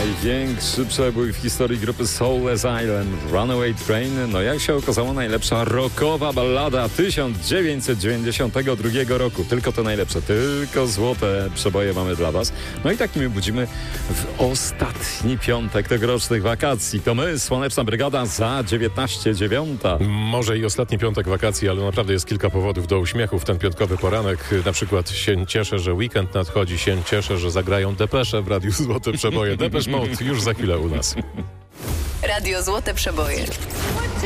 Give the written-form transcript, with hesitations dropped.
Największy przebój w historii grupy Soul Asylum, Runaway Train. No jak się okazało, najlepsza rockowa ballada 1992 roku. Tylko te najlepsze, tylko złote przeboje mamy dla was. No i tak my budzimy w ostatni piątek tegorocznych wakacji. To my, Słoneczna Brygada za 19:09. Może i ostatni piątek wakacji, ale naprawdę jest kilka powodów do uśmiechu w ten piątkowy poranek. Na przykład się cieszę, że weekend nadchodzi, się cieszę, że zagrają Depesze w Radiu Złote Przeboje. Depeche Mode już za chwilę u nas. Radio Złote Przeboje.